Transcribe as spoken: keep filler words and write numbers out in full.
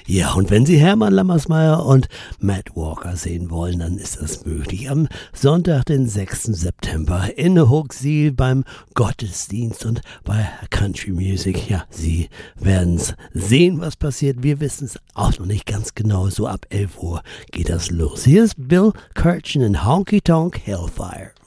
Ja, und wenn Sie Hermann Lammersmeyer und Matt Walker sehen wollen, dann ist das möglich. Am Sonntag, den sechsten September in Hooksee beim Gottesdienst und bei Country Music. Ja, Sie werden's sehen, was passiert. Wir wissen es auch noch nicht ganz genau. So ab elf Uhr geht das los. Hier ist Bill Kirchen in Honky Tonk Hellfire.